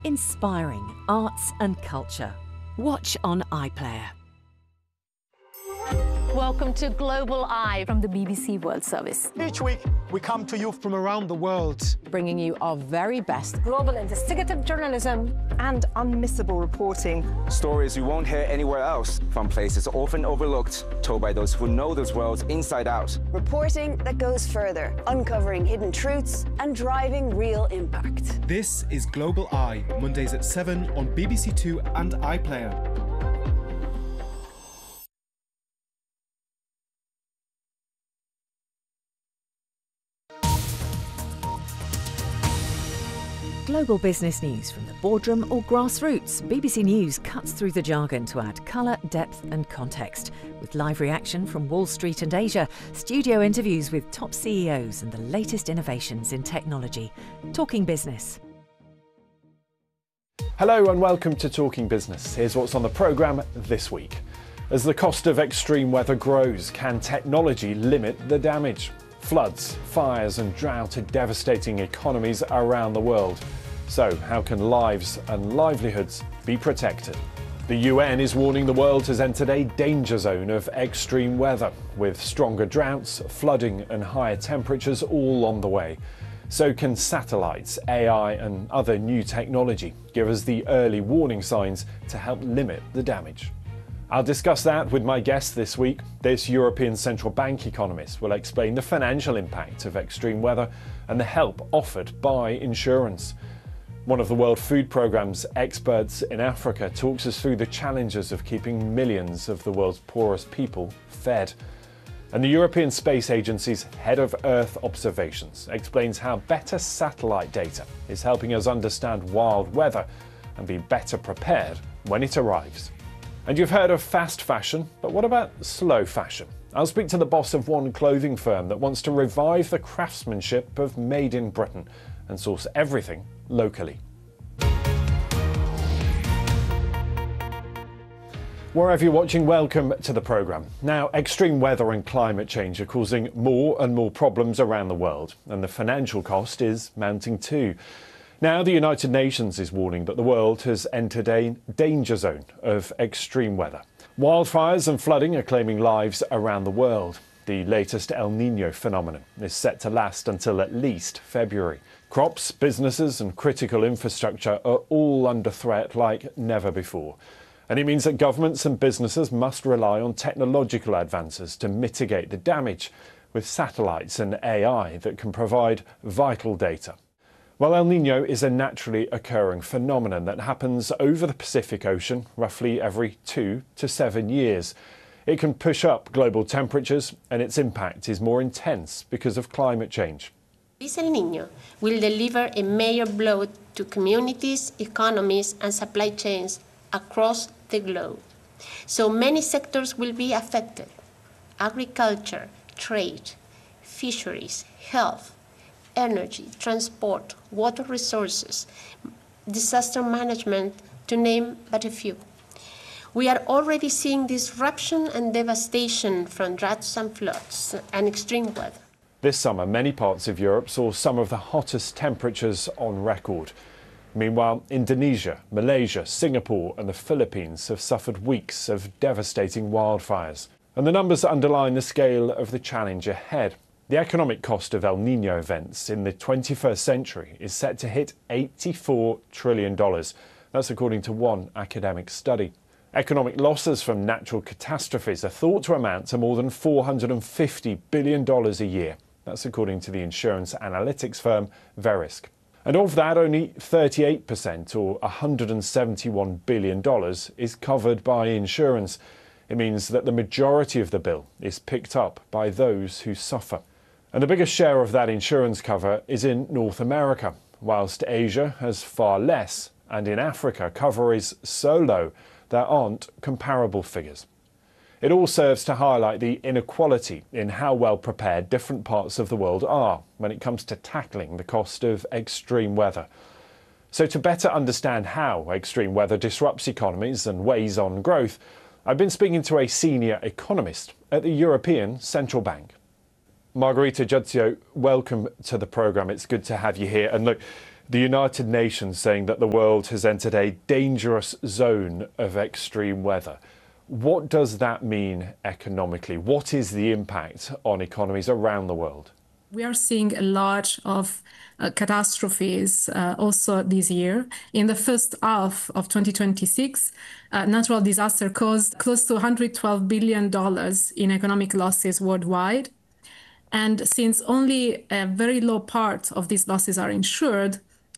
Inspiring arts and culture. Watch on iPlayer. Welcome to Global Eye from the BBC World Service. Each week, we come to you from around the world, bringing you our very best global investigative journalism and unmissable reporting. Stories you won't hear anywhere else, from places often overlooked, told by those who know those worlds inside out. Reporting that goes further, uncovering hidden truths and driving real impact. This is Global Eye, Mondays at 7 on BBC Two and iPlayer. Global business news from the boardroom or grassroots. BBC News cuts through the jargon to add colour, depth and context. With live reaction from Wall Street and Asia, studio interviews with top CEOs and the latest innovations in technology. Talking Business. Hello and welcome to Talking Business. Here's what's on the programme this week. As the cost of extreme weather grows, can technology limit the damage? Floods, fires and drought are devastating economies around the world. So, how can lives and livelihoods be protected? The UN is warning the world has entered a danger zone of extreme weather, with stronger droughts, flooding and higher temperatures all on the way. So can satellites, AI and other new technology give us the early warning signs to help limit the damage? I'll discuss that with my guest this week. This European Central Bank economist will explain the financial impact of extreme weather and the help offered by insurance. One of the World Food Programme's experts in Africa talks us through the challenges of keeping millions of the world's poorest people fed. And the European Space Agency's Head of Earth Observations explains how better satellite data is helping us understand wild weather and be better prepared when it arrives. And you've heard of fast fashion, but what about slow fashion? I'll speak to the boss of one clothing firm that wants to revive the craftsmanship of Made in Britain and source everything locally. Wherever you're watching, welcome to the programme. Now, extreme weather and climate change are causing more and more problems around the world, and the financial cost is mounting too. Now, the United Nations is warning that the world has entered a danger zone of extreme weather. Wildfires and flooding are claiming lives around the world. The latest El Niño phenomenon is set to last until at least February. Crops, businesses and critical infrastructure are all under threat like never before. And it means that governments and businesses must rely on technological advances to mitigate the damage, with satellites and AI that can provide vital data. Well, El Niño is a naturally occurring phenomenon that happens over the Pacific Ocean roughly every 2 to 7 years. It can push up global temperatures, and its impact is more intense because of climate change. This El Niño will deliver a major blow to communities, economies and supply chains across the globe. So many sectors will be affected: agriculture, trade, fisheries, health, energy, transport, water resources, disaster management, to name but a few. We are already seeing disruption and devastation from droughts and floods and extreme weather. This summer, many parts of Europe saw some of the hottest temperatures on record. Meanwhile, Indonesia, Malaysia, Singapore and the Philippines have suffered weeks of devastating wildfires. And the numbers underline the scale of the challenge ahead. The economic cost of El Niño events in the 21st century is set to hit $84 trillion. That's according to one academic study. Economic losses from natural catastrophes are thought to amount to more than $450 billion a year. That's according to the insurance analytics firm Verisk. And of that, only 38%, or $171 billion, is covered by insurance. It means that the majority of the bill is picked up by those who suffer. And the biggest share of that insurance cover is in North America, whilst Asia has far less, and in Africa cover is so low there aren't comparable figures. It all serves to highlight the inequality in how well prepared different parts of the world are when it comes to tackling the cost of extreme weather. So to better understand how extreme weather disrupts economies and weighs on growth, I've been speaking to a senior economist at the European Central Bank. Margherita Giudicio, welcome to the programme. It's good to have you here. And look, The United Nations saying that the world has entered a dangerous zone of extreme weather. What does that mean economically? What is the impact on economies around the world? We are seeing a lot of catastrophes also this year. In the first half of 2026, natural disaster caused close to $112 billion in economic losses worldwide. And since only a very low part of these losses are insured,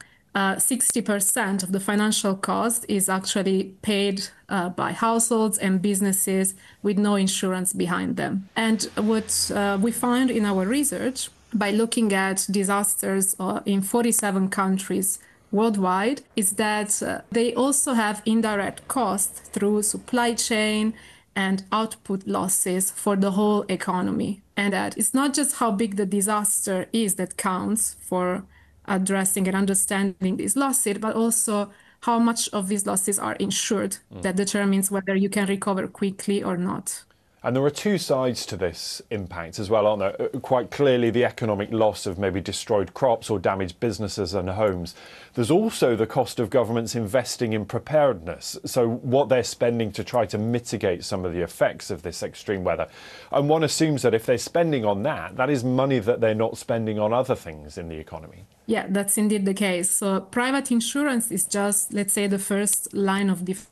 60% of the financial cost is actually paid by households and businesses with no insurance behind them. And what we find in our research, by looking at disasters in 47 countries worldwide, is that they also have indirect costs through supply chain and output losses for the whole economy. And that it's not just how big the disaster is that counts for addressing and understanding these losses, but also how much of these losses are insured. That determines whether you can recover quickly or not. And there are two sides to this impact as well, aren't there? Quite clearly the economic loss of maybe destroyed crops or damaged businesses and homes. There's also the cost of governments investing in preparedness, so what they're spending to try to mitigate some of the effects of this extreme weather. And one assumes that if they're spending on that, that is money that they're not spending on other things in the economy. Yeah, that's indeed the case. So private insurance is just, let's say, the first line of defense.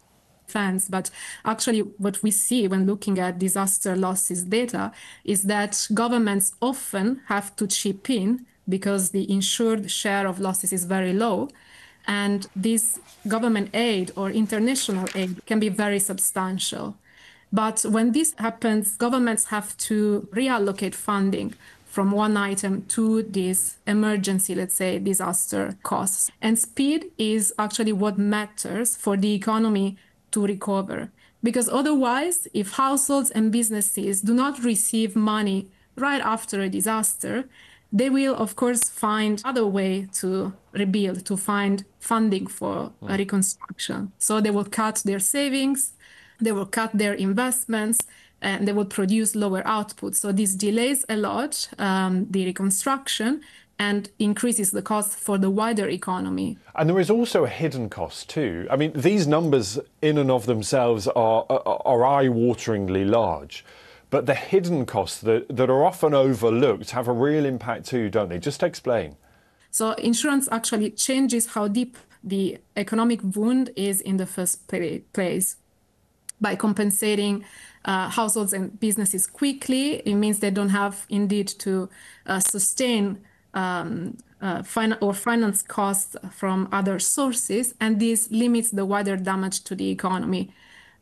But actually what we see when looking at disaster losses data is that governments often have to chip in because the insured share of losses is very low. And this government aid or international aid can be very substantial. But when this happens, governments have to reallocate funding from one item to this emergency, let's say, disaster costs. And speed is actually what matters for the economy to recover. Because otherwise, if households and businesses do not receive money right after a disaster, they will, of course, find other way to rebuild, to find funding for reconstruction. So they will cut their savings, they will cut their investments, and they will produce lower output. So this delays a lot the reconstruction and increases the cost for the wider economy. And there is also a hidden cost too. I mean, these numbers in and of themselves are eye-wateringly large, but the hidden costs that are often overlooked have a real impact too, don't they? Just explain. So insurance actually changes how deep the economic wound is in the first place. By compensating households and businesses quickly, it means they don't have indeed to sustain finance costs from other sources, and this limits the wider damage to the economy.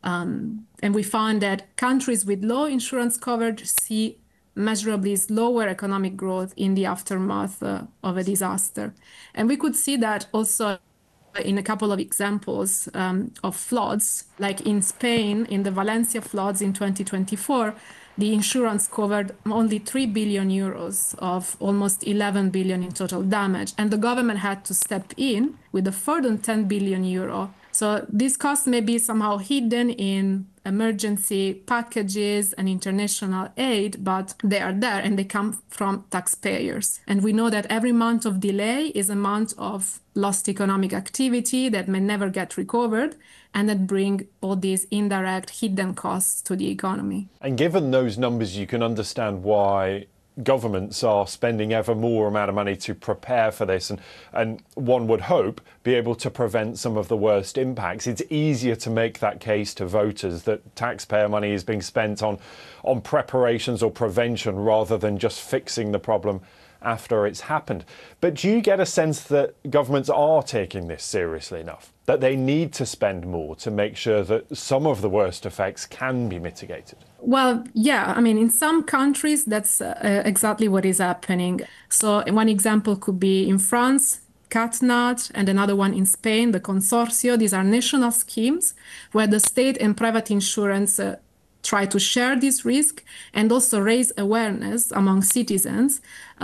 And we find that countries with low insurance coverage see measurably slower economic growth in the aftermath of a disaster. And we could see that also in a couple of examples of floods, like in Spain, in the Valencia floods in 2024, the insurance covered only 3 billion euros of almost 11 billion in total damage. And the government had to step in with a further 10 billion euro. So these costs may be somehow hidden in emergency packages and international aid, but they are there and they come from taxpayers. And we know that every month of delay is a month of lost economic activity that may never get recovered, and that bring all these indirect hidden costs to the economy. And given those numbers, you can understand why governments are spending ever more amount of money to prepare for this, and one would hope be able to prevent some of the worst impacts. It's easier to make that case to voters that taxpayer money is being spent on preparations or prevention rather than just fixing the problem after it's happened. But do you get a sense that governments are taking this seriously enough, that they need to spend more to make sure that some of the worst effects can be mitigated? Well, yeah, I mean, in some countries, that's exactly what is happening. So one example could be in France, CatNat, and another one in Spain, the Consorcio. These are national schemes where the state and private insurance try to share this risk and also raise awareness among citizens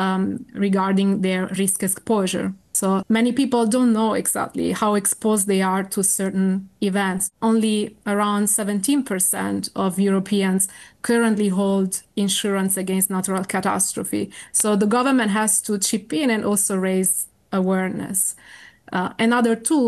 regarding their risk exposure. So many people don't know exactly how exposed they are to certain events. Only around 17% of Europeans currently hold insurance against natural catastrophe. So the government has to chip in and also raise awareness. Another tool